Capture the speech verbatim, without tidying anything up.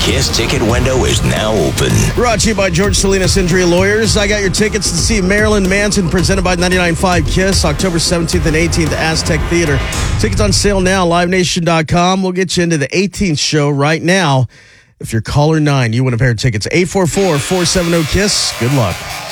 KISS ticket window is now open. Brought to you by George Salinas Injury Lawyers. I got your tickets to see Marilyn Manson presented by ninety-nine point five KISS, October seventeenth and eighteenth at Aztec Theater. Tickets on sale now, live nation dot com. We'll get you into the eighteenth show right now. If you're caller nine, you win a pair of tickets. eight four four, four seven zero, KISS. Good luck.